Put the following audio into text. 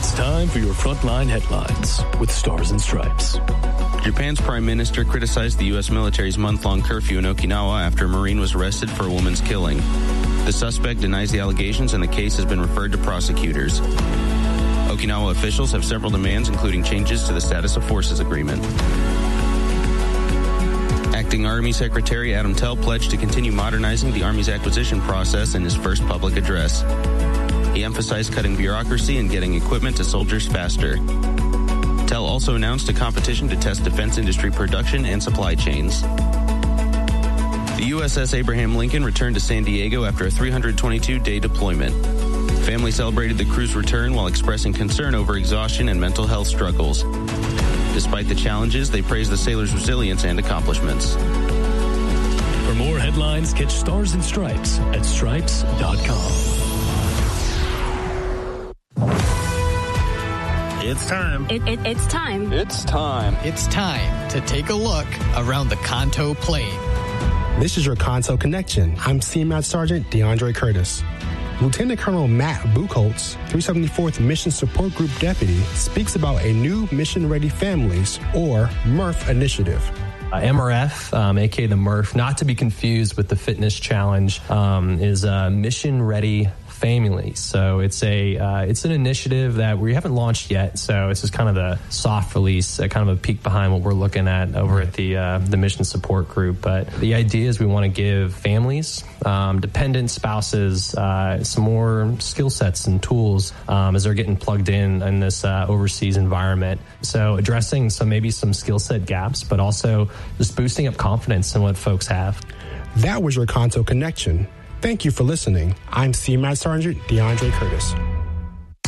It's time for your Frontline Headlines with Stars and Stripes. Japan's prime minister criticized the U.S. military's month-long curfew in Okinawa after a Marine was arrested for a woman's killing. The suspect denies the allegations and the case has been referred to prosecutors. Okinawa officials have several demands, including changes to the status of forces agreement. Acting Army Secretary Adam Tell pledged to continue modernizing the Army's acquisition process in his first public address. He emphasized cutting bureaucracy and getting equipment to soldiers faster. Tell also announced a competition to test defense industry production and supply chains. The USS Abraham Lincoln returned to San Diego after a 322-day deployment. Family celebrated the crew's return while expressing concern over exhaustion and mental health struggles. Despite the challenges, they praised the sailors' resilience and accomplishments. For more headlines, catch Stars and Stripes at stripes.com. It's time. It's time. It's time. It's time to take a look around the Kanto Plain. This is your Kanto Connection. I'm CMAT Sergeant DeAndre Curtis. Lieutenant Colonel Matt Buchholz, 374th Mission Support Group Deputy, speaks about a new Mission Ready Families, or MRF initiative. MRF, aka the MRF, not to be confused with the Fitness Challenge, is Mission Ready Families. So it's an initiative that we haven't launched yet. So this is kind of the soft release, kind of a peek behind what we're looking at over at the Mission Support Group. But the idea is we want to give families, dependent spouses, some more skill sets and tools as they're getting plugged in this overseas environment. So addressing some skill set gaps, but also just boosting up confidence in what folks have. That was your Kanto Connection. Thank you for listening. I'm CMAT Sergeant DeAndre Curtis.